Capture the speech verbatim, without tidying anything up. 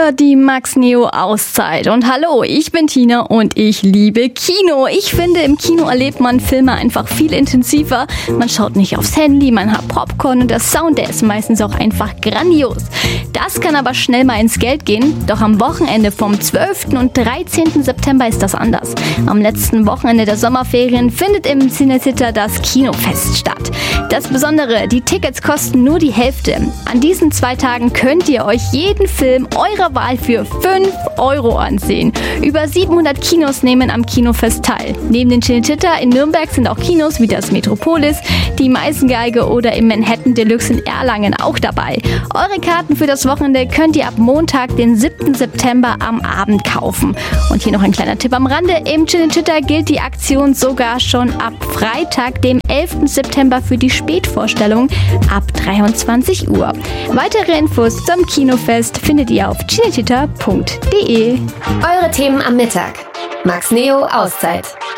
hört die Max Neo Auszeit. Und hallo, ich bin Tina und ich liebe Kino. Ich finde, im Kino erlebt man Filme einfach viel intensiver. Man schaut nicht aufs Handy, man hat Popcorn und der Sound, der ist meistens auch einfach grandios. Das kann aber schnell mal ins Geld gehen. Doch am Wochenende vom zwölften und dreizehnten September ist das anders. Am letzten Wochenende der Sommerferien findet im Cinecittà das Kinofest statt. Das Besondere, die Tickets kosten nur die Hälfte. An diesen zwei Tagen könnt ihr euch jeden Film eurer Wahl für fünf Euro ansehen. Über siebenhundert Kinos nehmen am Kinofest teil. Neben den Cinecittà in Nürnberg sind auch Kinos wie das Metropolis, die Meißengeige oder im Manhattan Deluxe in Erlangen auch dabei. Eure Karten für das Wochenende könnt ihr ab Montag, den siebten September am Abend kaufen. Und hier noch ein kleiner Tipp am Rande. Im Cinecittà gilt die Aktion sogar schon ab Freitag, dem elften September für die Spätvorstellung ab dreiundzwanzig Uhr. Weitere Infos zum Kinofest findet ihr auf cinecittà punkt de. Eure Themen am Mittag. Max Neo Auszeit.